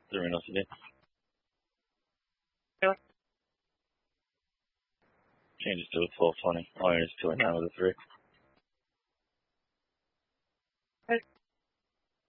3 minutes today. Really? Changes to a 1220. All right, it's 2 and 9 with a 3.